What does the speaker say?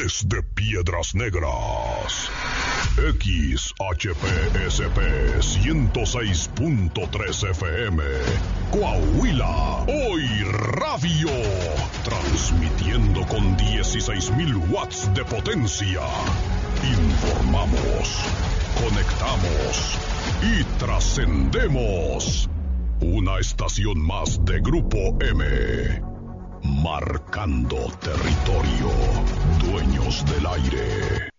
Desde Piedras Negras, XHPSP 106.3 FM, Coahuila, Hoy Radio, transmitiendo con 16,000 watts de potencia. Informamos, conectamos y trascendemos. Una estación más de Grupo M. Marcando territorio, dueños del aire.